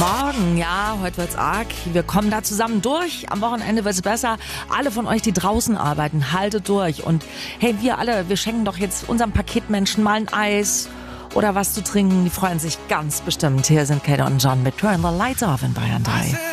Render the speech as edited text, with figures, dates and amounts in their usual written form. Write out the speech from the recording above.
Morgen, ja, heute wird's arg. Wir kommen da zusammen durch. Am Wochenende wird's besser. Alle von euch, die draußen arbeiten, haltet durch. Und hey, wir alle, wir schenken doch jetzt unserem Paketmenschen mal ein Eis oder was zu trinken. Die freuen sich ganz bestimmt. Hier sind Kate und John mit Turn the Lights Off in Bayern 3.